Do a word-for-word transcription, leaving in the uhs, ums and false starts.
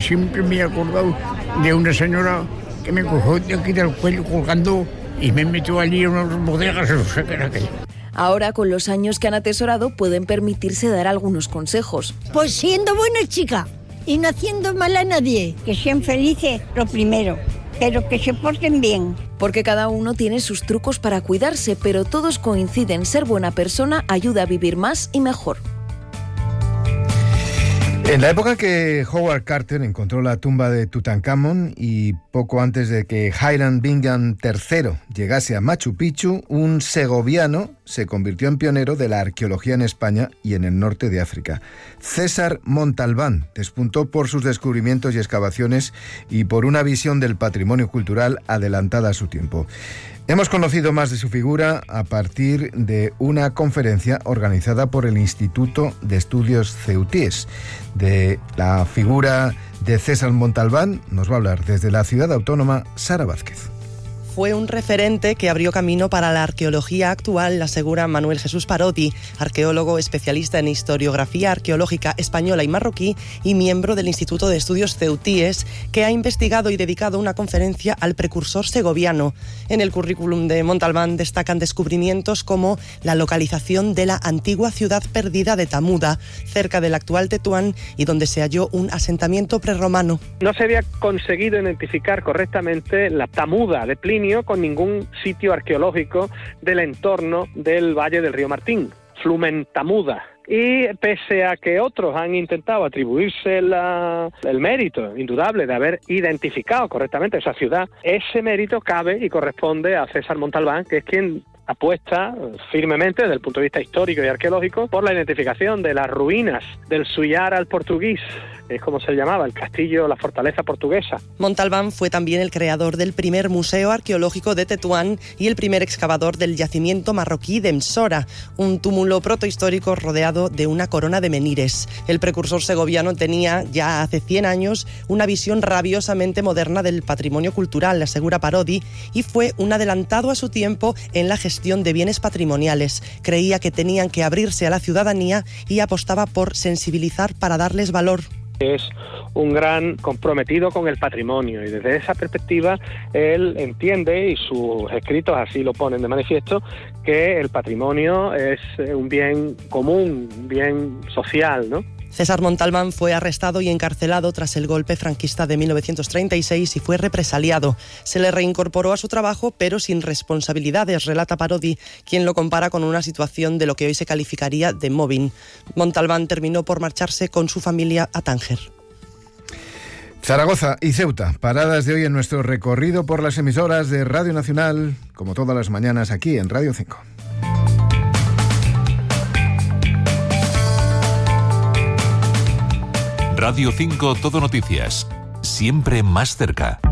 siempre me he acordado de una señora que me cogió de aquí del cuello colgando y me metió allí en unas bodegas, no sé qué era aquello. Ahora, con los años que han atesorado, pueden permitirse dar algunos consejos. Pues siendo buena chica y no haciendo mal a nadie. Que sean felices, lo primero, pero que se porten bien. Porque cada uno tiene sus trucos para cuidarse, pero todos coinciden: ser buena persona ayuda a vivir más y mejor. En la época que Howard Carter encontró la tumba de Tutankamón y poco antes de que Hiram Bingham tercero llegase a Machu Picchu, un segoviano se convirtió en pionero de la arqueología en España y en el norte de África. César Montalbán despuntó por sus descubrimientos y excavaciones y por una visión del patrimonio cultural adelantada a su tiempo. Hemos conocido más de su figura a partir de una conferencia organizada por el Instituto de Estudios Ceutíes. De la figura de César Montalbán nos va a hablar desde la ciudad autónoma Sara Vázquez. Fue un referente que abrió camino para la arqueología actual, asegura Manuel Jesús Parodi, arqueólogo especialista en historiografía arqueológica española y marroquí y miembro del Instituto de Estudios Ceutíes, que ha investigado y dedicado una conferencia al precursor segoviano. En el currículum de Montalbán destacan descubrimientos como la localización de la antigua ciudad perdida de Tamuda, cerca del actual Tetuán, y donde se halló un asentamiento prerromano. No se había conseguido identificar correctamente la Tamuda de Plinio con ningún sitio arqueológico del entorno del Valle del Río Martín, Flumen Tamuda. Y pese a que otros han intentado atribuirse la, el mérito indudable de haber identificado correctamente esa ciudad, ese mérito cabe y corresponde a César Montalbán, que es quien apuesta firmemente desde el punto de vista histórico y arqueológico por la identificación de las ruinas del Suyar al Portugués, es como se llamaba, el castillo, la fortaleza portuguesa. Montalbán fue también el creador del primer museo arqueológico de Tetuán y el primer excavador del yacimiento marroquí de Msora, un túmulo protohistórico rodeado de una corona de menires. El precursor segoviano tenía ya hace cien años una visión rabiosamente moderna del patrimonio cultural, asegura Parodi, y fue un adelantado a su tiempo en la gestión de bienes patrimoniales. Creía que tenían que abrirse a la ciudadanía y apostaba por sensibilizar para darles valor. Es un gran comprometido con el patrimonio y desde esa perspectiva él entiende, y sus escritos así lo ponen de manifiesto, que el patrimonio es un bien común, un bien social, ¿no? César Montalbán fue arrestado y encarcelado tras el golpe franquista de mil novecientos treinta y seis y fue represaliado. Se le reincorporó a su trabajo, pero sin responsabilidades, relata Parodi, quien lo compara con una situación de lo que hoy se calificaría de mobbing. Montalbán terminó por marcharse con su familia a Tánger. Zaragoza y Ceuta, paradas de hoy en nuestro recorrido por las emisoras de Radio Nacional, como todas las mañanas aquí en Radio cinco. Radio cinco Todo Noticias, siempre más cerca.